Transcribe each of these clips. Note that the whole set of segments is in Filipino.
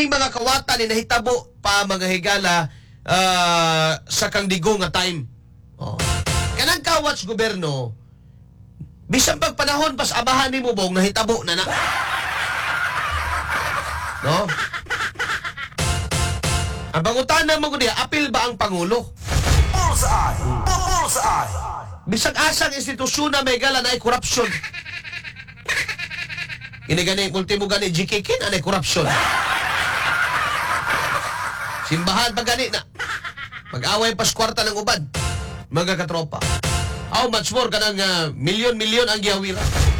Kining mga kawatan ni nahitabo pa mga higala sa kang digong nga time. Oh. Kanang kawats gobyerno, bisan pag panahon pas abahan ni mo bong nahitabo na. No? Ang pangutana mo ko diya, apil ba ang Pangulo? Bisag asang institusyon na may gala na ay korupsyon. Gani ultimo gani GKK na ay korupsyon. Simbahan pag gani na. Mag-away pas kwarta ng uban. Mga katropa. How much more kanang milyon-milyon ang gihawira.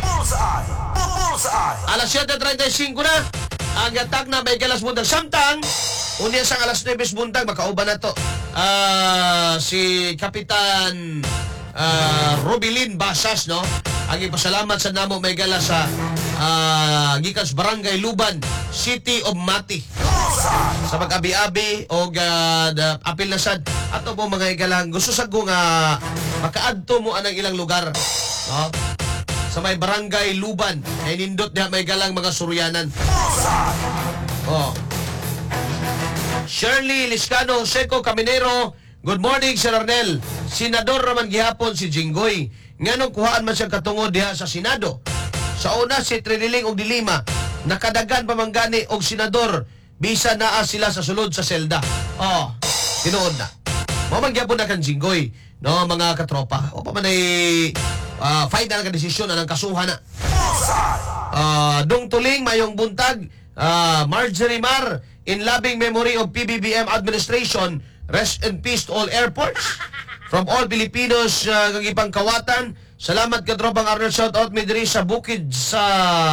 Alas 7:35 na. Ang gatag na may galas buntag. Samtang, unya sang alas 9 buntag, makauban na to. Si Kapitan Robilin Basas, no? Ang ipasalamat sa namo may galas sa gikas Barangay Luban, City of Mati. Sa pag-abi-abi o apil na sad ato po mga igalang gusto sa nga makaadto mo anang ilang lugar, no? Sa may Barangay Luban ay nindot na may galang mga suryanan. Oh. Shirley Liscano Seco Caminero, good morning Sir Arnel. Senador raman gihapon si Jinggoy. Nganong kuhaan man siya katungod diha sa Senado. Sa una si Triniling og Dilima, nakadagan pamanggani og senador bisa naa sila sa sulod sa selda. Oh, tinuod na. Mamang gyapon na kan Jinggoy, no mga katropa. O pa man ay final ka desisyon anang kasuhan na. Dong tuling mayong buntag, Marjorie Mar, in loving memory of PBBM administration, rest in peace to all airports. From all Filipinos kagipang kawatan, salamat katropang Arnold, shout out mi diri sa bukid sa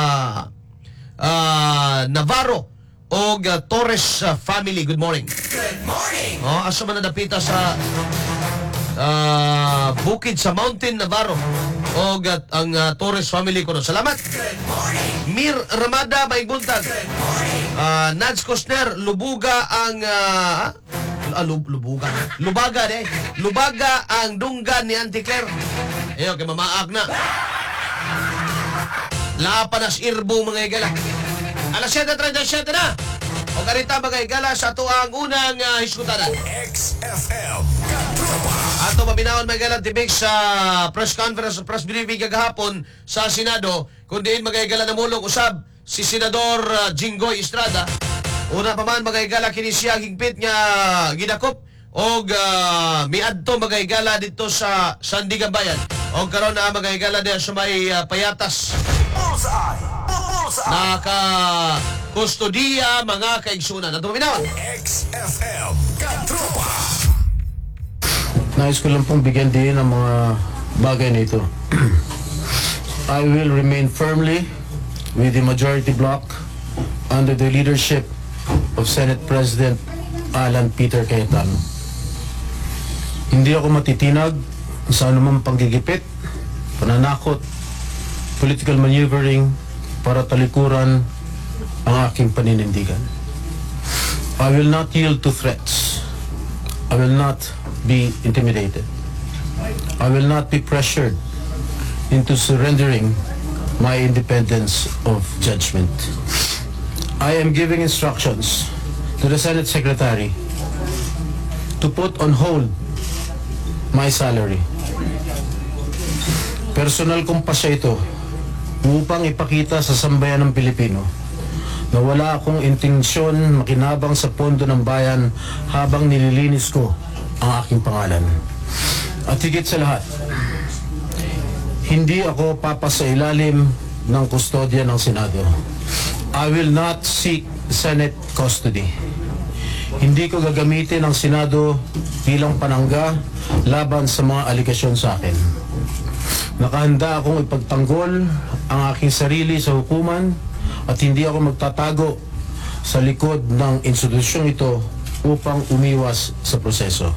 Navarro o Torres family. Good morning. Good morning. Asa man nadapita sa bukid sa Mountain Navarro o ang Torres family ko. Salamat. Good morning. Mir Ramada may buntag. Good morning. Nads Costner, Lubuga ang Lubaga ang dunggan ni Auntie Claire. Ayo kay mamaag na. Lapanas irbo mga igala. Alas 7:37 na. O karita mga igala sa ato ang unang hiskutanan. XFM. Ato mabinawon mga igala tibig sa press conference, press briefing kagahapon sa Senado. Kundi mga igala namulong usab si Senador Jinggoy Estrada. Una pa man mga igala kini siya higpit nga gidakop og miadto mga igala dito sa Sandigan Bayan. Og karon na mga igala diha sa may payatas. Naka kustodiya mga kaigsunan. Ato minaw. XFM Katropa. Nais ko lang pong bigyan din ng mga bagay na ito. I will remain firmly with the majority bloc under the leadership of Senate President Alan Peter Cayetano. Hindi ako matitinag sa anumang panggigipit, pananakot, political maneuvering para talikuran ang aking paninindigan. I will not yield to threats. I will not be intimidated. I will not be pressured into surrendering my independence of judgment. I am giving instructions to the Senate Secretary to put on hold my salary. Personal kong pasya ito upang ipakita sa sambayan ng Pilipino na wala akong intensyon makinabang sa pondo ng bayan habang nililinis ko ang aking pangalan. At higit sa lahat, hindi ako papasailalim ng kustodya ng Senado. I will not seek Senate custody. Hindi ko gagamitin ang Senado bilang panangga laban sa mga aligasyon sa akin. Nakahanda akong ipagtanggol ang aking sarili sa hukuman at hindi ako magtatago sa likod ng institusyong ito upang umiwas sa proseso.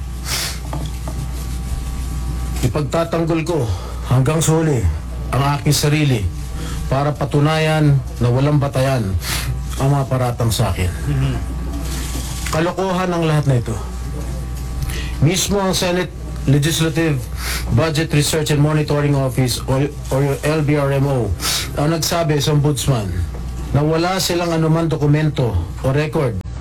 Ipagtatanggol ko hanggang sa huli ang aking sarili para patunayan na walang batayan ang mga paratang sa akin. Kalokohan ang lahat na ito. Mismo ang Senate Legislative Budget Research and Monitoring Office o LBRMO ang nagsabi sa ombudsman na wala silang anumang dokumento o record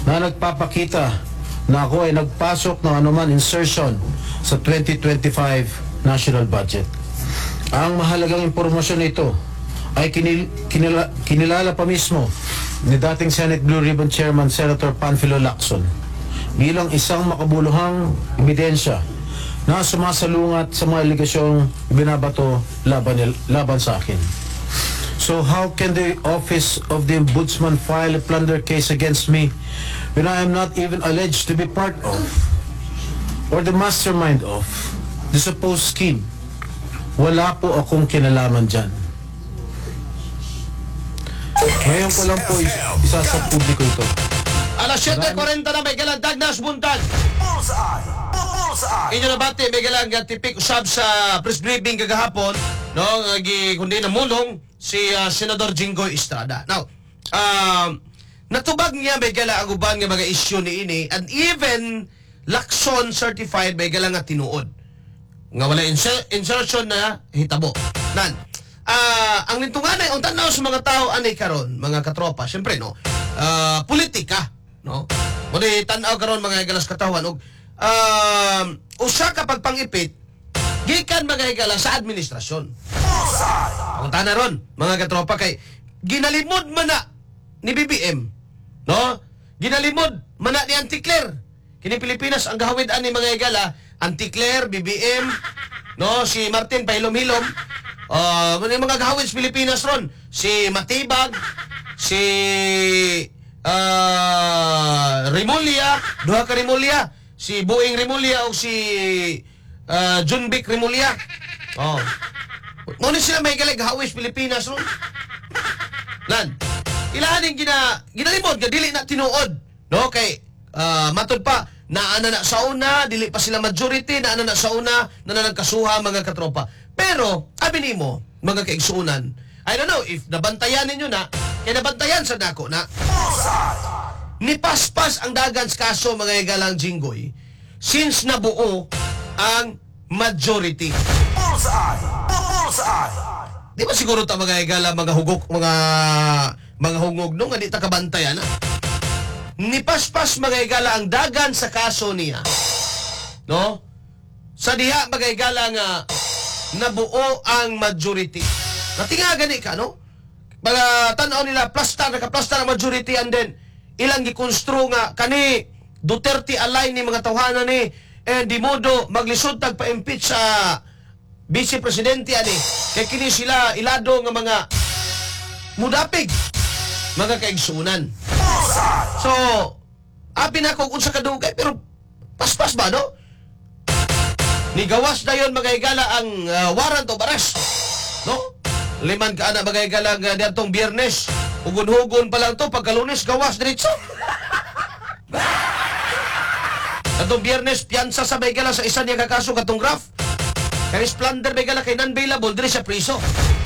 na nagpapakita na ako ay nagpasok ng anuman insertion sa 2025 national budget. Ang mahalagang impormasyon nito ay kinilala pa mismo ni dating Senate Blue Ribbon Chairman Senator Panfilo Lacson bilang isang makabuluhang ebidensya na sumasalungat sa mga aligasyong binabato laban sa akin. So how can the Office of the Ombudsman file a plunder case against me when I am not even alleged to be part of or the mastermind of the supposed scheme? Wala po akong kinalaman dyan. Ngayon ko lang po isa sa publiko ito. Alas 7:40 na may galang Dagnas Buntag. Inyo na bati may galang tipik usab sa press briefing kagahapon, no, kundi namulong si Senador Jinggoy Estrada. Now, natubag niya may gala ang uban nga mga issue ni ini, and even Lacson certified may gala nga tinuod nga wala insertion na hitabo. Nan, ang nintunganay ang tanaw sa mga tao anay karon, mga katropa, syempre no, politika, no, muna tanaw karon mga galas katawan og usa ka pagpangipit gikan mga higala sa administrasyon. Ang tana ron mga katropa kay ginalimod man na ni BBM, no, ginalimod man na ni Anticler kini Pilipinas ang gahawid ani mga higala, Anticler, BBM, no, si Martin Pahilom-hilom, mga gahawid sa Pilipinas ron, si Matibag, si Rimulya, duha ka Rimulya, si Boeing Rimulya o si Junbic Rimulya. Muna sila may galing hawis Pilipinas ron. Lan, ilahaning ginalimod, dili na tinuod. No, kay matod pa, naana na sa una, dili pa sila majority, naana na sa una, na nagkasuha mga katropa. Pero, abi nimo, mga kaigsuunan, I don't know if nabantayan ninyo na, kaya nabantayan sa nako na, nipaspas ang dagan sa kaso mga igalang Jinggoy since nabuo ang majority. Di ba siguro ta mga igala, mga hugok, mga hungog no, nga di ta kabantayan na? Nipaspas mga igala ang dagan sa kaso niya, no? Sa diha mga igala nga nabuo ang majority. Natinga gani ka, no? Mga tanaw nila, naka-plasta ang majority, and then ilang gikonstru nga kani Duterte align ni mga tawhanan ni di modo maglisod tag pa-impeach sa Vice Presidente ani kay kini sila ilado nga mga mudapig mga kaigsunan. So abi na ko unsa kadugay pero paspas ba no? Ni gawas dayon mga higala ang warrant of arrest, no? Liman ka ana mga higala nga diadtong Biyernes. Hugon-hugon pa lang to, pagka-Lunes, gawas diretso. Katong Biyernes, piyansa sa Baygala sa isa niya kakaso katong Graf. Kaya Splendor Baygala kay non-bailable, dire sa priso.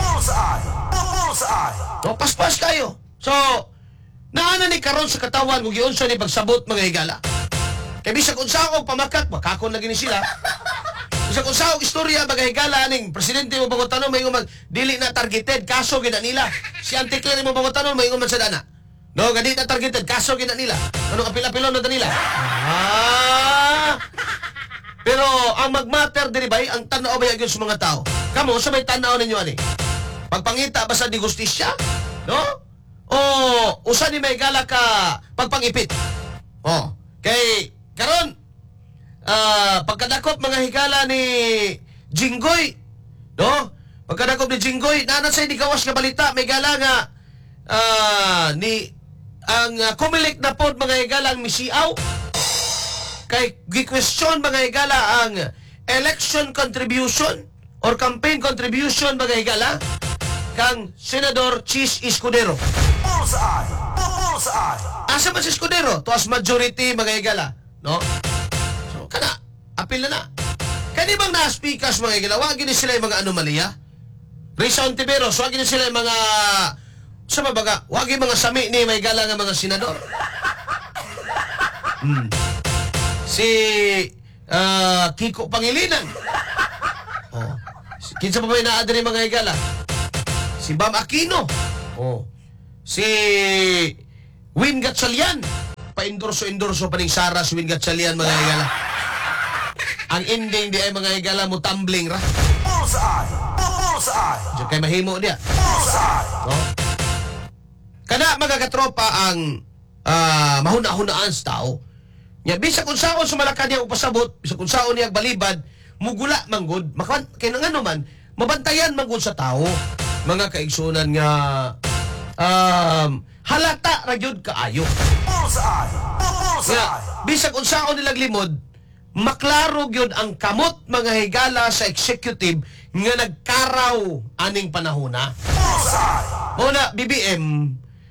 No, paspas kayo. So, naana ni karon sa katawan, kung yun siya ni pagsabot mga higala. Kaya bisag unsa og pamakat, makakon lagi ni sila. Bisag unsa og istorya mga higala ning presidente mo bangotanon may umag dili na targeted kaso gina nila. Si Anticler mo bangotanon may umag sa dana. No, gadi na targeted kaso gina nila. Ano kapila-pilon na nila. Pero ang magmatter diri bay ang tan-aw ba gyud sa mga tao. Kamo sa may tan-aw ninyo ani? Pagpangita ba sa di justisya? No? O usa ni may gala ka pagpangipit. Kay karon pagkadakop mga higala ni Jinggoy, no? Pagkadakop ni Jinggoy, nana say di gawas nga balita, may gala nga ni ang kumilik na pod mga higala ang misiaw. Kay gi-question mga higala ang election contribution or campaign contribution mga higala kang Senador Chis Escudero. Asa ba si Escudero? Tuas majority mga higala, no? Kana, apil na. Kani bang na-speakers mga higala, wagin sila yung mga anomalya? Risa Ontiveros, wagin sila yung mga sa mabaga, wagin mga sami ni may gala nga mga senador. Si Kiko Pangilinan. Kinsa pa ba yung naadari mga higala? Si Bam Aquino. Si Win Gatchalian. pa-endorso-endorso pa ning Sara Swin Gatchalian mga higala. Ang ending di ay mga higala mo tumbling ra. Diyan kay mahimo dia. No? Kana mga katropa ang mahuna-hunaan sa tao. Nya bisag unsaon sumalakad niya upasabot, bisag unsaon niya balibad, mugula manggod. Makan kay ngano man mabantayan manggod sa tao. Mga kaigsunan nga halata ra gyud kaayo. Nga bisag unsaon nilang limod, maklaro gyud ang kamot mga higala sa executive nga nagkaraw aning panahona. Muna BBM,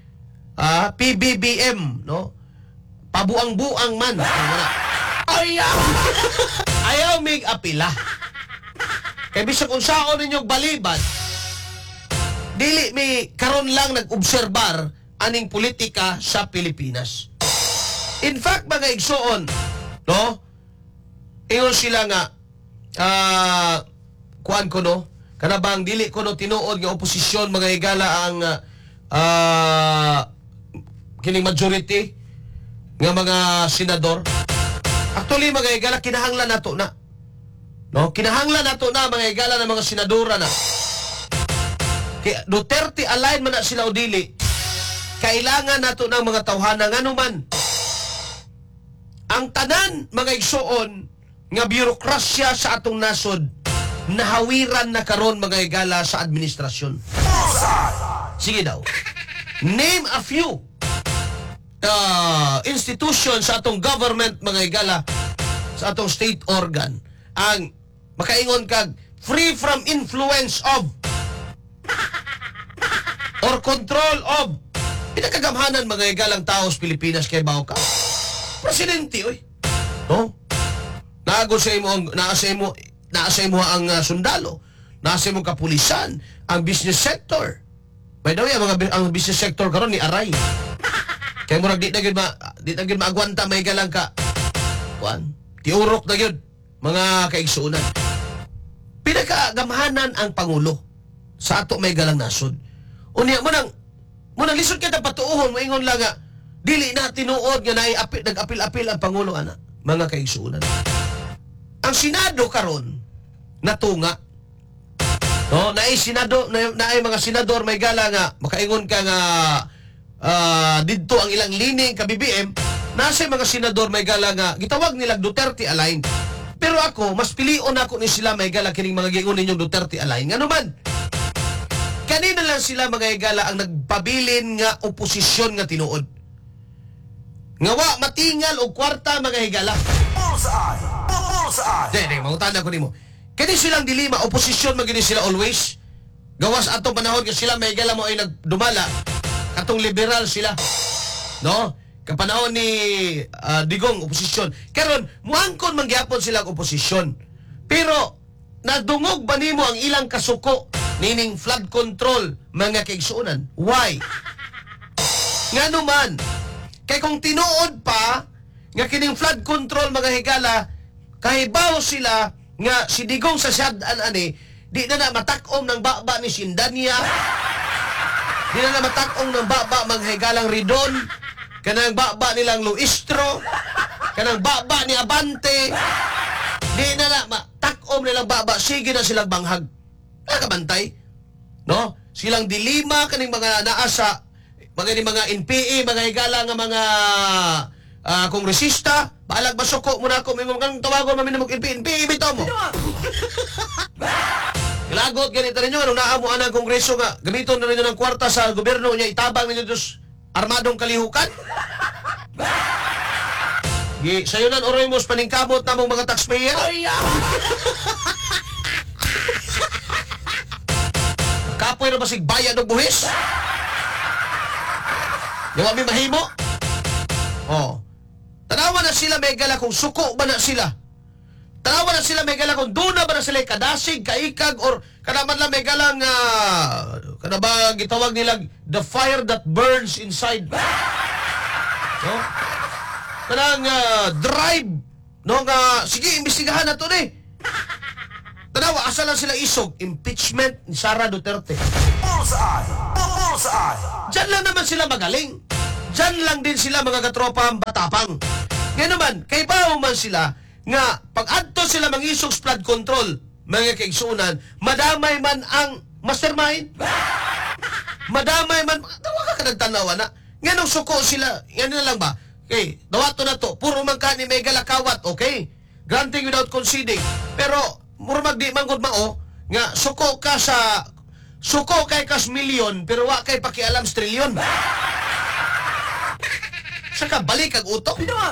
PBBM, no? Pabuang-buang man. Ayaw mig apila. Kaya bisag unsaon ninyong balibad, dili mi karon lang nag-obserbar aning politika sa Pilipinas. In fact, mga igsoon, no? Ingon sila nga, kuan ko no, kanabang dili ko no tinuod nga oposisyon mga higala ang kining majority nga mga senador. Actually mga higala kinahanglan nato na. No, kinahanglan nato na mga higala ng mga senadora na. Kaya Duterte align man na sila o dili. Kailangan nato ng mga tawhana ngano man. Ang tanan mga igsoon nga birokrasya sa atong nasod nahawiran na karon mga higala sa administrasyon. Sige daw. Name a few institution sa atong government mga higala, sa atong state organ ang makaingon kag free from influence of or control of pinakagamhanan mga higalang tao sa Pilipinas kay bawo ka presidente oy, no? Naago sa imo ang naa sa imo ang sundalo, naa sa imo kapulisan, ang business sector. By the way, ang business sector karon ni aray. Kaya murag di na gyud maagwanta may galang ka. Kuan, tiurok na gyud mga kaigsuonan. Pinakagamhanan ang pangulo sa ato may galang nasod. Unya mo nang lisod kita patuohon mo ingon lang nga dili na tinuod nga nag-apil-apil ang pangulo ana, mga kaigsuonan. Ang Senado karon natunga. No, naay Senado, naay mga senador may gala nga makaingon ka nga didto ang ilang lining ka BBM, nasa mga senador may gala nga gitawag nila Duterte align. Pero ako mas pilion ako ni sila may gala kining mga giingon ninyong Duterte align. Ngano man? Kanina lang sila mga higala ang nagpabilin nga oposisyon nga tinuod. Ngawa matingal og kwarta mga higala. Dede, mangutan ako nimo. Kani silang dilima oposisyon magini sila always. Gawas atong panahon nga sila may higala mo ay nagdumala. Atong liberal sila. No? Kapanahon ni Digong oposisyon. Karon muangkon man gyapon sila og oposisyon. Pero nadungog ba nimo ang ilang kasuko nining flood control mga kaigsuonan? Why? Ngano man? Kay kung tinuod pa nga kining flood control mga higala, kahibaw sila nga si Digong sa Sadan ani di na matak-om ng baba ni Sindanya. Di na matak-om ng baba mga higalang Ridon, kanang baba nilang Luistro, kanang baba ni Abante. Di na matak-om nilang baba, sige na silang banghag. Nakabantay, no? Silang dilima kaning mga naasa, mga NPA, mga higala nga mga kongresista, balag masuko mo na ako, may mga tawagon mamin mo NPA, bitaw mo. Lagot ganito ninyo, anong naamo ang kongreso nga, gamiton na ninyo ng kwarta sa gobyerno niya, itabang ninyo dos armadong kalihukan. Sayunan oroy mos paningkamot na mong mga taxpayer. Kapoy na basig bayad og buhis. Yung kami mahimo. Oh. Tanawa na sila may gala kung suko ba na sila. Tanawa na sila may gala kung doon na ba na sila kadasig, kaikag, or kanaman lang may galang kanaba gitawag nilang the fire that burns inside. No? Kanang drive. No nga, sige, imbestigahan na to ni. Tanawa, asa lang sila isog. Impeachment ni Sara Duterte. Diyan lang naman sila magaling. Diyan lang din sila mga katropa batapang. Ngayon naman, kay bao man sila nga pag adto sila mangisog sa flood control, mga kaigsunan, madamay man ang mastermind. Madamay man, tawa ka nagtanawa na. Nga nung suko sila, yan na lang ba? Okay, dawato na to. Puro man ka ni Mega Lakawat, okay? Granting without conceding. Pero, murmag di man gud mao, nga suko kay kas milyon, pero wa kay pakialam sa trilyon. Saka balik ang utok. Diba?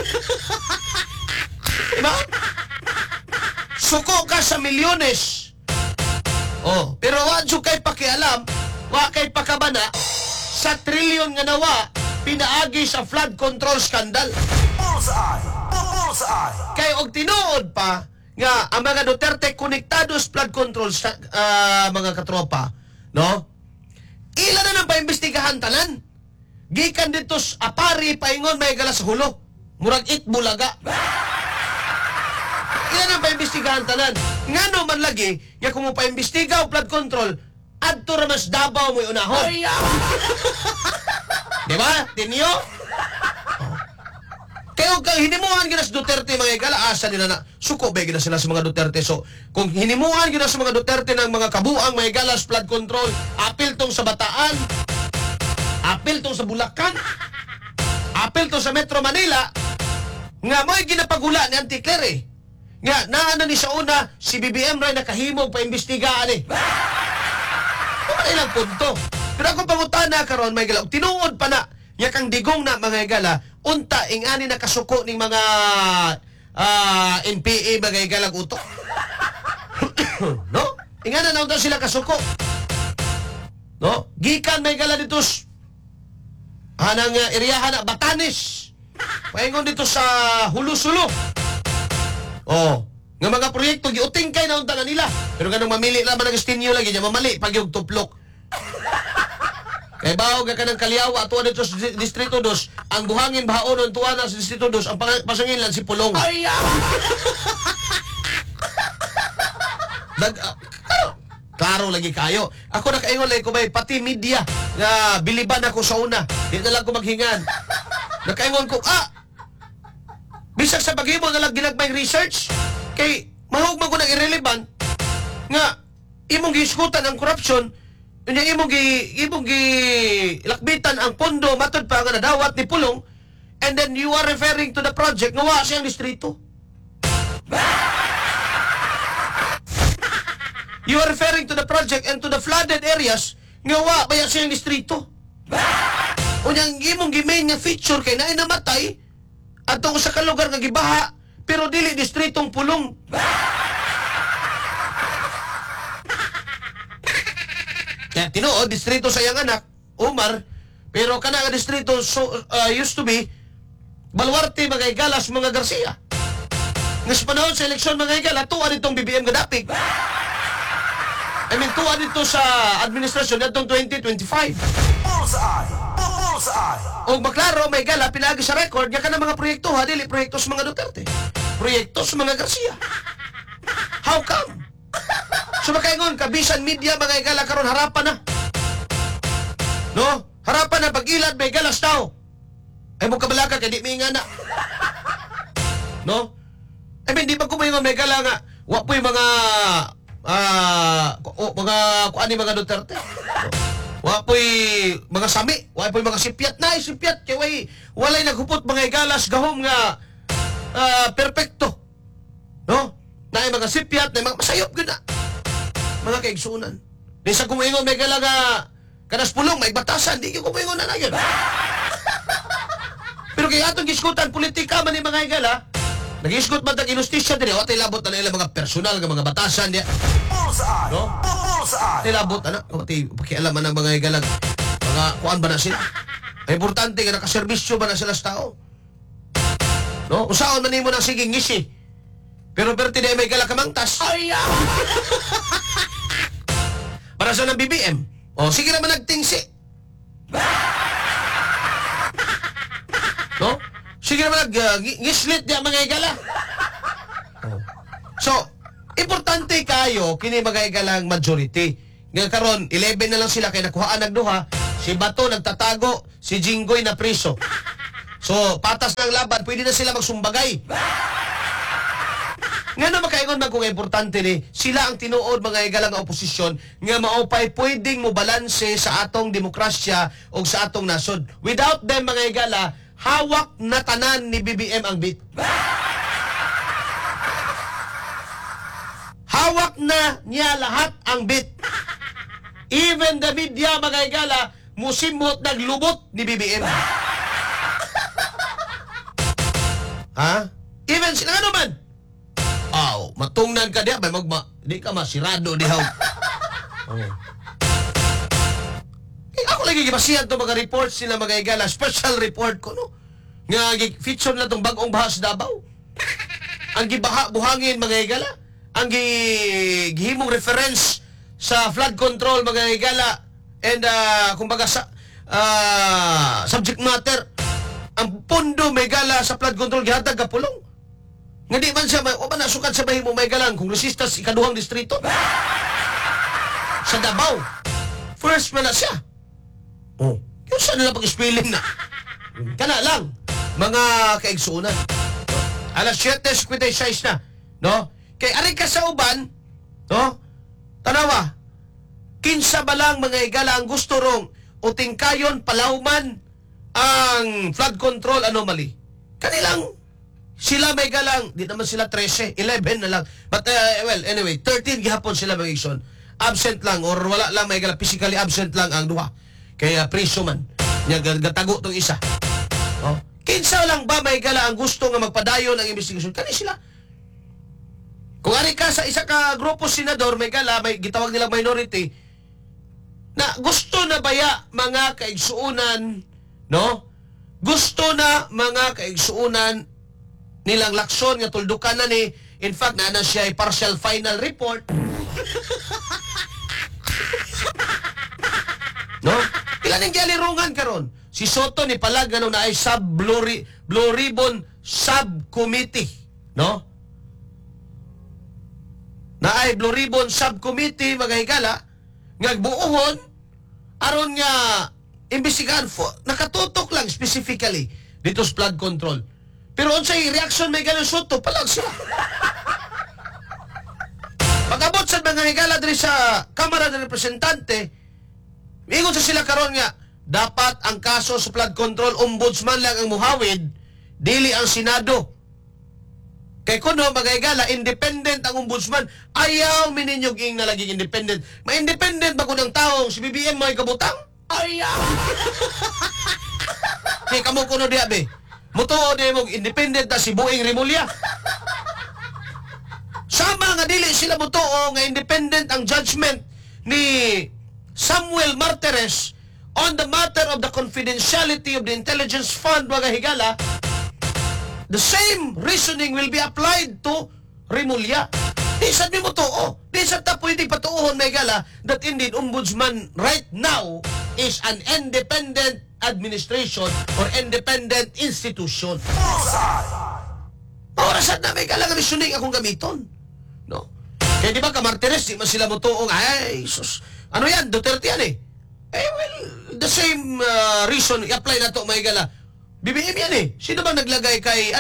Suko ka sa milyones. Oh, pero wa jud kay pakialam, wa kay pakabana sa trilyon nga nawa pinaagi sa flood control scandal. Bullseye! Bullseye! Kay og tinuod pa nga ang mga Duterte konektado sa flood control mga katropa, no? Ila na nang paimbestigahan tanan. Gikan dito sa apari paingon may galas hulo. Murag itbulaga. Ila na paimbestigahan tanan. Ngano man lagi, nga kung mo paimbestiga o flood control, adto ra mas Davao mo unahon. Di ba? Tinyo? Kaya kung hinimuhan gina sa Duterte mga igala, asa nila na suko ba gina sila sa mga Duterte. So, kung hinimuhan gina sa mga Duterte ng mga kabuang mga igala sa flood control, apil tong sa Bataan, apil tong sa Bulacan, apil tong sa Metro Manila, nga mo'y ginapagula ni Anticler eh. Nga, naano ni sa una, si BBM rin nakahimog pa-imbestigaan eh. Kung ilang punto. Pero ako pangutana karon may gala, tinuod pa na, nga kang digong na mga igala, unta ingani nakasuko ning mga NPA mga igalang utok. No? Ingana na unta sila kasuko. No? Gikan may igala dito anang iriyahan na Batanes. Paingon dito sa Hulusulo. Oh, nga mga proyekto giuting kay na unta na nila. Pero ganung mamili lang man ang estinyo lagi niya mamali pag yung tuplok. Kay bawo ka ng Kaliawa tuwa dito sa Distrito 2, ang buhangin bahaonon tuwa na sa Distrito 2, ang pasangilan si Pulong. Ay! Klaro lagi kayo. Ako nakaingon lagi ko ba pati media nga biliban ako sa una. Di na lang ko maghingan. Nakaingon ko, bisag sa paghimo na lang ginagmay research kay mahugman ko ng irrelevant nga imong giiskutan ang corruption. Unya imong lakbitan ang pondo matod pa nga nadawat ni Pulong, and then you are referring to the project nga wa siyang distrito. You are referring to the project and to the flooded areas nga wa ba siyang distrito. Unya imong gimain nga feature kay naay namatay adto sa kalugar nga gibaha pero dili distritong Pulong. Kaya tinuod, distrito sa iyang anak, Umar, pero kana nga distrito used to be Baluarte, mga Igalas, mga Garcia. Nga sa panahon sa eleksyon, mga Igala, tuwa ditong BBM gadapig. Tuwa dito sa administrasyon natong 2025. Bullseye! Bullseye! O maklaro, mga Igala, pinagi sa record, nga ka na mga proyekto, dili proyekto sa mga Duterte. Proyekto sa mga Garcia. How come? So makaingon, kabisan media mga igala karon harapan na. No? Harapan na pag-ilad may galas tao. Ay mo kabalaka kay di minga na. No? Di ba kumaingon may gala nga wa po'y mga kuan ni mga Duterte. Wa po'y mga sami, wa po'y mga sipyat na sipyat kay walay naghupot mga igalas gahom nga perpekto. No? Na mga sipyat, na mga masayop gud na. Mga kaigsunan. Di sa kumingon may galaga kanas Pulong, may batasan, di ko kumingon na yun. Pero kaya atong giskutan politika man ni mga igala, nag-iskut man tag inustisya din, o labot na nila mga personal nga mga batasan diya. Bullseye! No? Bullseye! Labot na, pakialaman ng mga igala, mga kuan ba na sila? Ay importante nga nakaservisyo ba na sila sa tao? No? Usaon man nimo nang sige ngisi. Pero di may gala kamangtas. Ay! Para sa ng BBM. O, sige naman nagtingsi. No? Sige naman nag-ngislit niya mga igala. So, importante kayo, kini mga igalang majority. Ngayon karon 11 na lang sila kay nakuhaan nagduha. Si Bato nagtatago, si Jinggoy na priso. So, patas ng laban, pwede na sila magsumbagay. Nga na makaingon man kung importante ni, sila ang tinuod mga higala nga oposisyon nga maupay pwedeng mo balanse sa atong demokrasya o sa atong nasod. Without them mga higala, hawak na tanan ni BBM ang bit. Hawak na niya lahat ang bit. Even the media mga higala, musimot naglubot ni BBM. Ha? Even sila ano man? Matungnan ka diya, di ka masirado dihaw. Ako lagi gibasihan to mga reports sila mga higala, special report ko no. Nga feature na tong bagong bahas Davao. Ang gibaha buhangin mga higala, ang gihimong reference sa flood control mga higala and kumbaga sa subject matter ang pondo may gala sa flood control gihatag ka pulong. Nga di man siya, o ba nasukat sa bahimo may galang kung resistas ikaduhang distrito? Sa Davao. First man na siya. Yung saan nila pag-spelling na? Kana lang. Mga kaigsuunan. Alas 7:56 na. No? Kay ari ka sa uban, no? Tanawa. Kinsa ba lang mga higala ang gusto rong utingkayon, palawman ang flood control anomaly. Kanilang sila may galang, di naman sila 13, 11 na lang. But well, anyway, 13 gihapon sila mga igsoon. Absent lang or wala lang may galang, physically absent lang ang duha. Kaya priso man, niya gatago tong isa. Oh. Kinsa lang ba may gala ang gusto nga magpadayon ang investigasyon? Kani sila. Kung ari ka sa isa ka grupo senador, may gala, may gitawag nilang minority, na gusto na baya mga kaigsuunan, no? Gusto na mga kaigsuunan nilang lakson nga tuldukan na ni, in fact na siya ay partial final report. No? Ilan ang gialirungan karon? Si Soto ni palag nga na ay Blue Ribbon Subcommittee, no? Na ay Blue Ribbon Subcommittee mga higala nga buuhon aron nga imbestigahan nakatutok lang specifically dito sa flood control. Pero unsay reaction may galing Soto, palag sila. Pag-abot sa mga higala diri sa Kamara ng Representante, ingon sa sila karon nga, dapat ang kaso sa flood control, ombudsman lang ang muhawid, dili ang Senado. Kay kuno mga higala, independent ang ombudsman, ayaw mininyog ing nalaging independent. Ma-independent ba ko ng taong si BBM may kabutang? Ayaw! Kay kamo kuno diya be, mutuo na mong independent na si Boeing Rimulya. Sama nga dili sila mutuo nga independent ang judgment ni Samuel Martires on the matter of the confidentiality of the intelligence fund mga higala. The same reasoning will be applied to Rimulya. Di sad mi mutuo. Di sad ta pwede patuuhon mga higala that indeed ombudsman right now is an independent administration or independent institution. Orasan na may kalangan reasoning akong gamiton. No? Kaya di ba ka Martires, di man sila mutuong, ay, sus, ano yan, Duterte yan eh. Well, the same reason, i-apply na to, may gala. BBM yan eh. Sino ba naglagay kay,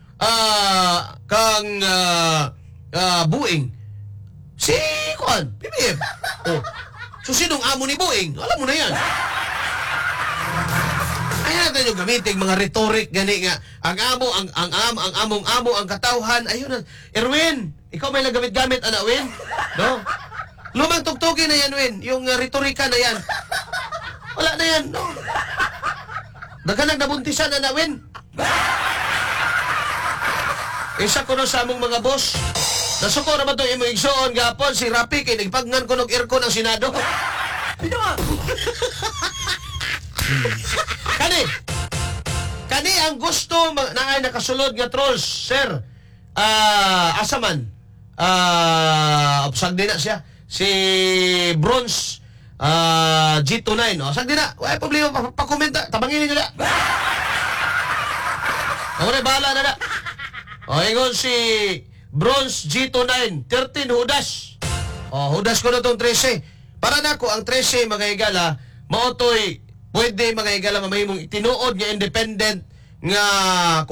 Boeing? Si, Kuan, BBM. Oh. So, sinong amo ni Boeing? Alam mo na yan. Ayan natin yung gamitin mga rhetoric gani nga ang among amo ang katawhan ayun na Erwin ikaw may nagamit-gamit ana Win no lumang tugtugin na yan Win yung retorika na yan wala na yan no daghan nabuntisan ana Win isa ko no sa among mga boss nasuko na ba ito imong igsoon gapon si Rapi kay nagpagnan ko ng aircon ang Senado Kani ang gusto na ay nakasulod nga trolls, sir. Asaman. Obsag din na siya. Si Bronze G29. Obsag din na. Wala problema. Pakomenta. Tabangin niyo na. Ako na, bahala na na. Ingon si Bronze G29. 13 Hudas. Hudas ko na itong 13. Para na ko, ang 13 mga higala, maotoy pwede mga higala mamahimong tinuod nga independent nga